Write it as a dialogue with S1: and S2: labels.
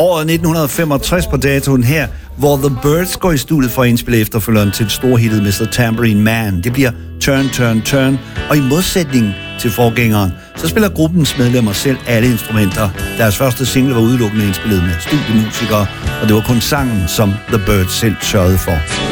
S1: Året 1965 på datoen her, hvor The Byrds går i studiet for at indspille efterfølgeren til storhittet Mr. Tambourine Man. Det bliver Turn, Turn, Turn, og i modsætning til forgængeren, så spiller gruppens medlemmer selv alle instrumenter. Deres første single var udelukkende indspillet med studiemusikere, og det var kun sangen, som The Byrds selv sørgede for.